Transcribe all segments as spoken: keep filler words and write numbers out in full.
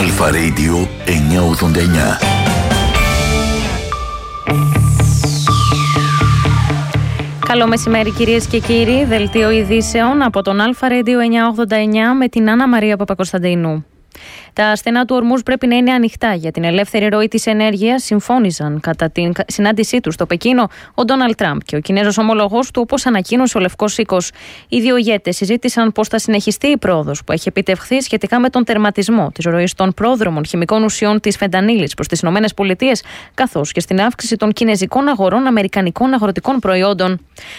Αλφα Radio εννιακόσια ογδόντα εννιά. Καλό μεσημέρι κυρίες και κύριοι, δελτίο ειδήσεων από τον Αλφα Radio εννιακόσια ογδόντα εννιά με την Άννα Μαρία Παπακοσταντίνου. Τα στενά του ορμούς πρέπει να είναι ανοιχτά για την ελεύθερη ροή της ενέργειας, συμφώνησαν κατά την συνάντησή του στο Πεκίνο ο Ντόναλντ Τραμπ και ο Κινέζος ομολογός του, όπως ανακοίνωσε ο Λευκός Οίκος. Οι δύο ηγέτες συζήτησαν πώς θα συνεχιστεί η πρόοδος που έχει επιτευχθεί σχετικά με τον τερματισμό της ροής των πρόδρομων χημικών ουσιών της φεντανίλης προς τις ΗΠΑ, καθώς και στην αύξηση των κινέζικων αγορών αμερικανικών αγροτικών προϊόντων.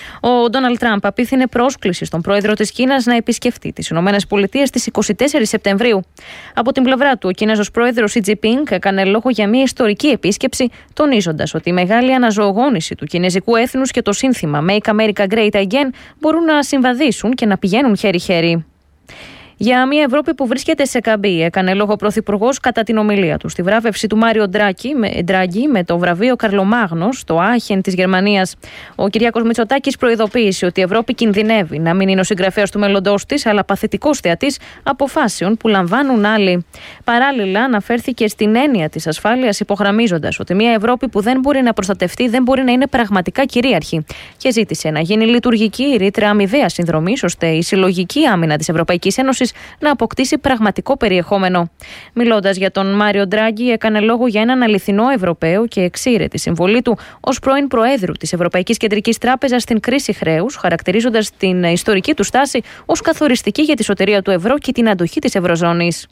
Ο Ντόναλντ Τραμπ απίθυνε πρόσκληση στον πρόεδρο της Κίνας να επισκεφτεί τις ΗΠΑ στις είκοσι τέσσερις Σεπτεμβρίου. Από την πλευρά του, ο Κινέζος πρόεδρος Σι Τζινπίνγκ έκανε λόγο για μια ιστορική επίσκεψη, τονίζοντας ότι η μεγάλη αναζωογόνηση του κινέζικου έθνους και το σύνθημα Make America Great Again μπορούν να συμβαδίσουν και να πηγαίνουν χέρι-χέρι. Για μια Ευρώπη που βρίσκεται σε καμπή, έκανε λόγο ο Πρωθυπουργός κατά την ομιλία του στη βράβευση του Μάριο Ντράγκη με το βραβείο Καρλομάγνος στο Άχεν της Γερμανίας. Ο Κυριάκος Μητσοτάκης προειδοποίησε ότι η Ευρώπη κινδυνεύει να μην είναι ο συγγραφέας του μέλλοντός της, αλλά παθητικός θεατής αποφάσεων που λαμβάνουν άλλοι. Παράλληλα, αναφέρθηκε στην έννοια της ασφάλειας, υπογραμμίζοντας ότι μια Ευρώπη που δεν μπορεί να προστατευτεί δεν μπορεί να είναι πραγματικά κυρίαρχη. Και ζήτησε να γίνει λειτουργική η ρήτρα αμοιβαίας συνδρομής, ώστε η συλλογική άμυνα της Ευρωπαϊκής Ένωσης να αποκτήσει πραγματικό περιεχόμενο. Μιλώντας για τον Μάριο Ντράγκη, έκανε λόγο για έναν αληθινό Ευρωπαίο και εξήρε τη συμβολή του ως πρώην Προέδρου της Ευρωπαϊκής Κεντρικής Τράπεζας στην κρίση χρέους, χαρακτηρίζοντας την ιστορική του στάση ως καθοριστική για τη σωτηρία του ευρώ και την αντοχή της Ευρωζώνης.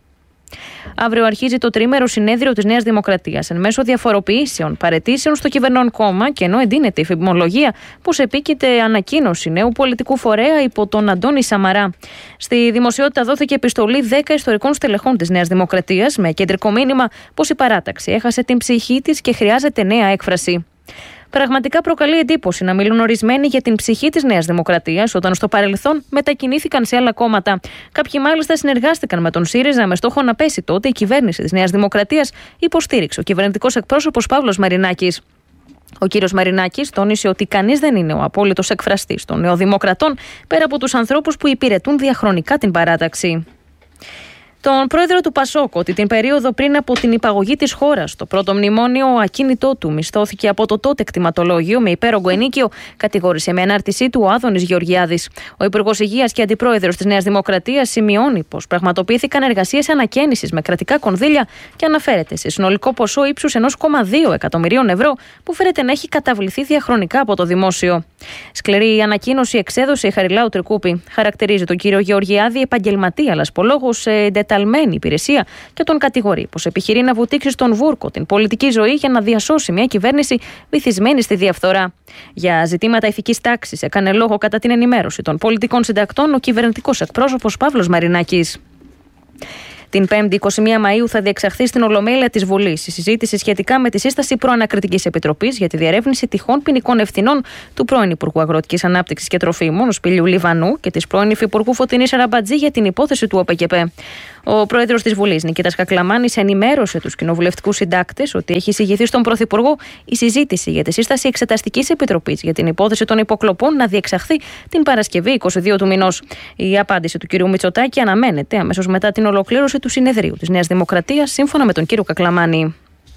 Αύριο αρχίζει το τρίμερο συνέδριο της Νέας Δημοκρατίας εν μέσω διαφοροποιήσεων, παραιτήσεων στο κυβερνών κόμμα και ενώ εντείνεται η φημολογία πως επίκειται ανακοίνωση νέου πολιτικού φορέα υπό τον Αντώνη Σαμαρά. Στη δημοσιότητα δόθηκε επιστολή δέκα ιστορικών στελεχών της Νέας Δημοκρατίας με κεντρικό μήνυμα πως η παράταξη έχασε την ψυχή της και χρειάζεται νέα έκφραση. Πραγματικά προκαλεί εντύπωση να μιλούν ορισμένοι για την ψυχή της Νέας Δημοκρατίας, όταν στο παρελθόν μετακινήθηκαν σε άλλα κόμματα. Κάποιοι μάλιστα συνεργάστηκαν με τον ΣΥΡΙΖΑ με στόχο να πέσει τότε η κυβέρνηση της Νέας Δημοκρατίας, υποστήριξε ο κυβερνητικός εκπρόσωπος Παύλος Μαρινάκης. Ο κύριος Μαρινάκης τόνισε ότι κανείς δεν είναι ο απόλυτος εκφραστής των νεοδημοκρατών πέρα από τους ανθρώπους που υπηρετούν διαχρονικά την παράταξη. Τον πρόεδρο του Πασόκ ότι την περίοδο πριν από την υπαγωγή της χώρας το πρώτο μνημόνιο ακίνητό του μισθώθηκε από το τότε κτηματολόγιο με υπέρογκο ενίκιο, κατηγόρησε με ανάρτησή του ο Άδωνης Γεωργιάδης. Ο Υπουργός Υγείας και Αντιπρόεδρος της Νέας Δημοκρατίας σημειώνει πως πραγματοποιήθηκαν εργασίες ανακαίνησης με κρατικά κονδύλια και αναφέρεται σε συνολικό ποσό ύψους ενός κόμμα δύο εκατομμυρίων ευρώ που φέρεται να έχει καταβληθεί διαχρονικά από το δημόσιο. Σκληρή η ανακοίνωση εξέδωσε η Χαριλάου Τρικούπη. Χαρακτηρίζει τον κύριο Γεωργιάδη επαγγελματία λασπολόγος σε ταλμένη υπηρεσία και τον κατηγορεί πως επιχειρεί να βουτήξει στον βούρκο την πολιτική ζωή για να διασώσει μια κυβέρνηση βυθισμένη στη διαφθορά. Για ζητήματα ηθικής τάξης έκανε λόγο κατά την ενημέρωση των πολιτικών συντακτών ο κυβερνητικός εκπρόσωπος Παύλος Μαρινάκης. Την Πέμπτη, εικοστή πρώτη Μαΐου, θα διεξαχθεί στην Ολομέλεια της Βουλής η συζήτηση σχετικά με τη σύσταση προανακριτικής επιτροπής για τη διερεύνηση τυχόν ποινικών ευθυνών του πρώην Υπουργού Αγροτικής Ανάπτυξης και Τροφίμων, Σπηλιού Λιβανού, και της πρώην Υφυπουργού Φωτεινής Αραμπατζή για την υπόθεση του ΟΠΕΚΕΠ. Ο πρόεδρος της Βουλής, Νικήτας Κακλαμάνης, ενημέρωσε τους κοινοβουλευτικούς συντάκτες ότι έχει εισηγηθεί στον Πρωθυπουργό η συζήτηση για τη σύσταση εξεταστικής επιτροπής για την υπόθεση των υποκλοπών να διεξαχθεί την Παρασκευή εικοστή δεύτερη του μηνός. Η απάντηση του κ. Μητσοτάκη αναμένεται αμέσως μετά την ολοκλήρωση του συνεδρίου της Νέας Δημοκρατίας, σύμφωνα με τον κ. Κακλαμάνη.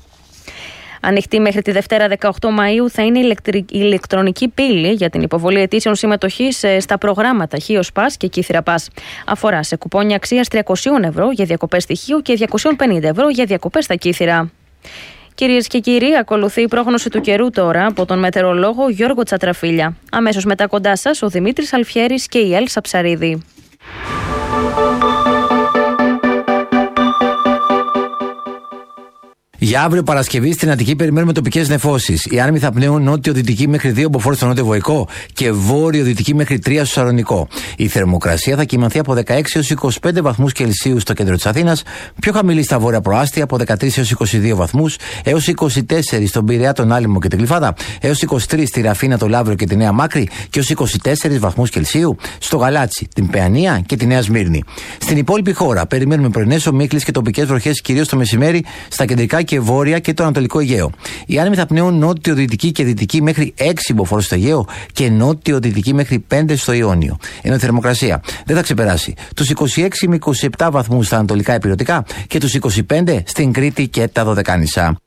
Ανοιχτή μέχρι τη Δευτέρα δεκαοκτώ Μαΐου θα είναι η ηλεκτρονική πύλη για την υποβολή αιτήσεων συμμετοχής στα προγράμματα Χίος Πας και Κύθυρα Πας. Αφορά σε κουπόνια αξίας τριακόσια ευρώ για διακοπές στη Χίο και διακόσια πενήντα ευρώ για διακοπές στα Κύθυρα. Κυρίες και κύριοι, ακολουθεί η πρόγνωση του καιρού τώρα από τον μετεωρολόγο Γιώργο Τσατραφίλια. Αμέσως μετά κοντά σας ο Δημήτρης Αλφιέρης και η Έλσα Ψαρίδη. Για αύριο Παρασκευή στην Αττική περιμένουμε τοπικές νεφώσεις. Οι άνεμοι θα πνέουν νότιο-δυτική μέχρι δύο μποφόρ στο νότιο Βοϊκό και βόρειο-δυτική μέχρι τρία στο Σαλονικό. Η θερμοκρασία θα κυμανθεί από δεκαέξι έως είκοσι πέντε βαθμούς Κελσίου στο κέντρο της Αθήνας, πιο χαμηλή στα βόρεια προάστια από δεκατρείς έως είκοσι δύο βαθμούς, έως είκοσι τέσσερα στον Πειραιά, τον Άλυμο και την Γλυφάδα, έως είκοσι τρία στη Ραφίνα, το Λαύριο και τη Νέα Μάκρη και έως είκοσι τέσσερα βαθμούς Κελσίου στο Γαλάτσι, την Παιανία και τη Νέα Σμύρνη. Στην υπόλοιπη χώρα περιμένουμε πρωινές ομίχλες και τοπικές βροχές κυρίως το μεσημέρι στα κεντρικά και βόρεια και το Ανατολικό Αιγαίο. Οι άνεμοι θα πνέουν νότιο-δυτική και δυτική μέχρι έξι μποφόρ στο Αιγαίο και νότιο-δυτική μέχρι πέντε στο Ιόνιο. Ενώ η θερμοκρασία δεν θα ξεπεράσει τους είκοσι έξι με είκοσι επτά βαθμούς στα ανατολικά ηπειρωτικά και τους είκοσι πέντε στην Κρήτη και τα Δωδεκάνησα.